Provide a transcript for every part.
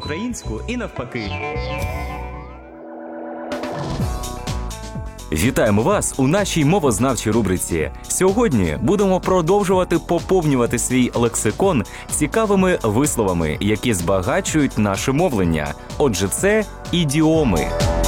українську і навпаки. Вітаємо вас у нашій мовознавчій рубриці. Сьогодні будемо продовжувати поповнювати свій лексикон цікавими висловами, які збагачують наше мовлення. Отже, це ідіоми.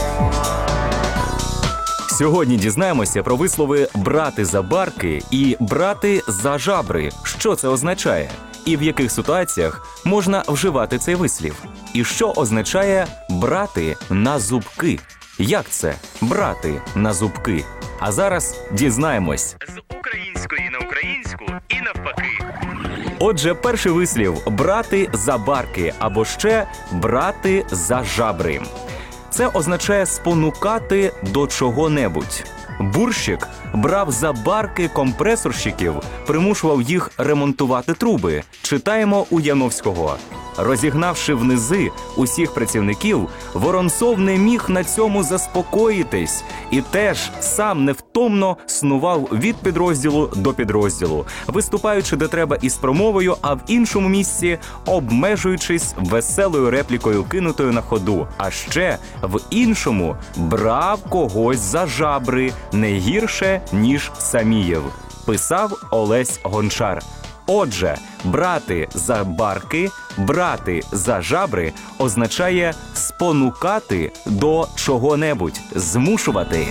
Сьогодні дізнаємося про вислови «брати за барки» і «брати за жабри». Що це означає? І в яких ситуаціях можна вживати цей вислів? І що означає «брати на зубки»? Як це «брати на зубки»? А зараз дізнаємось. З української на українську і навпаки. Отже, перший вислів «брати за барки» або ще «брати за жабри». Це означає спонукати до чого-небудь. Бурщик брав за барки компресорщиків, примушував їх ремонтувати труби. Читаємо у Яновського. Розігнавши внизи усіх працівників, Воронцов не міг на цьому заспокоїтись і теж сам невтомно снував від підрозділу до підрозділу, виступаючи де треба із промовою, а в іншому місці обмежуючись веселою реплікою, кинутою на ходу. А ще в іншому брав когось за жабри не гірше, ніж Самієв, писав Олесь Гончар. Отже, брати за барки, брати за жабри означає спонукати до чого-небудь, змушувати.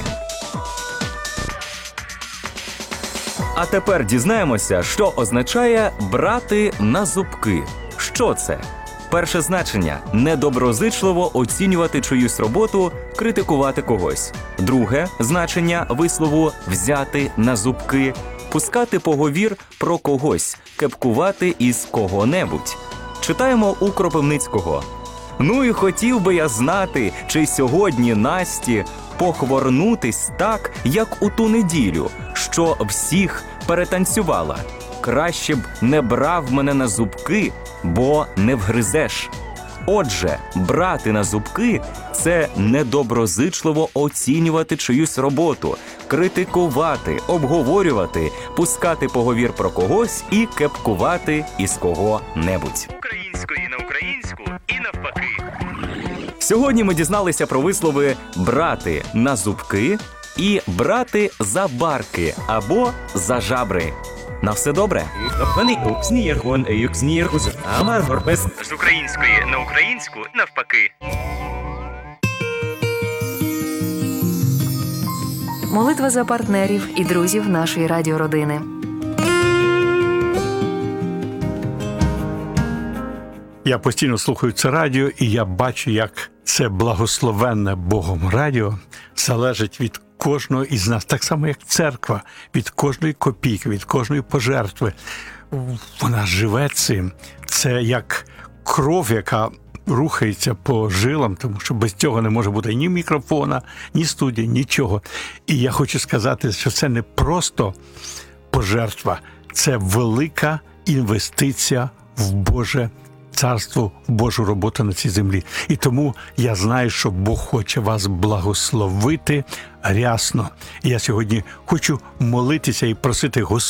А тепер дізнаємося, що означає брати на зубки. Що це? Перше значення – недоброзичливо оцінювати чиюсь роботу, критикувати когось. Друге значення вислову «взяти на зубки» – пускати поговір про когось, кепкувати із кого-небудь. Читаємо у Кропивницького. «Ну і хотів би я знати, чи сьогодні Насті похворнутись так, як у ту неділю, що всіх перетанцювала. Краще б не брав мене на зубки, бо не вгризеш». Отже, брати на зубки – це недоброзичливо оцінювати чиюсь роботу, критикувати, обговорювати, пускати поговір про когось і кепкувати із кого-небудь. Української на українську і навпаки. Сьогодні ми дізналися про вислови «брати на зубки» і «брати за барки» або «за жабри». На все добре? З української на українську і навпаки. Молитва за партнерів і друзів нашої радіородини. Я постійно слухаю це радіо, і я бачу, як це благословенне Богом радіо залежить від кожного із нас. Так само, як церква, від кожної копійки, від кожної пожертви. Вона живе цим. Це як кров, яка рухається по жилам, тому що без цього не може бути ні мікрофона, ні студії, нічого. І я хочу сказати, що це не просто пожертва, це велика інвестиція в Боже царство, в Божу роботу на цій землі. І тому я знаю, що Бог хоче вас благословити рясно. І я сьогодні хочу молитися і просити Господа